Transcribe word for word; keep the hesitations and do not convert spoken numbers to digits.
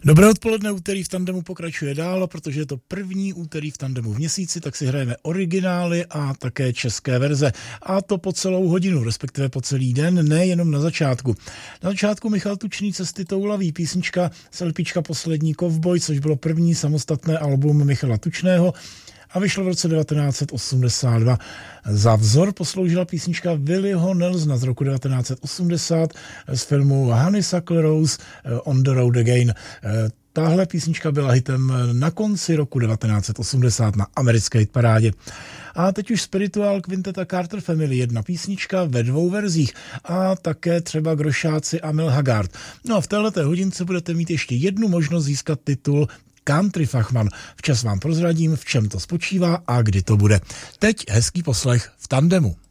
Dobré odpoledne, úterý v tandemu pokračuje dál, protože je to první úterý v tandemu v měsíci, tak si hrajeme originály a také české verze. A to po celou hodinu, respektive po celý den, nejenom na začátku. Na začátku Michal Tučný Cesty toulaví, písnička Selpička Poslední kovboj, což bylo první samostatné album Michala Tučného a vyšlo v roce devatenáct set osmdesát dva. Za vzor posloužila písnička Willyho Nelsona z roku devatenáct set osmdesát z filmu Honeysuckle Rose On the Road Again. Tahle písnička byla hitem na konci roku devatenáct set osmdesát na americké hitparádě. A teď už Spiritual Quinteta Carter Family, jedna písnička ve dvou verzích a také třeba Grošáci a Mel Haggard. No a v téhleté hodince budete mít ještě jednu možnost získat titul Country Fachman. Včas vám prozradím, v čem to spočívá a kdy to bude. Teď hezký poslech v tandemu.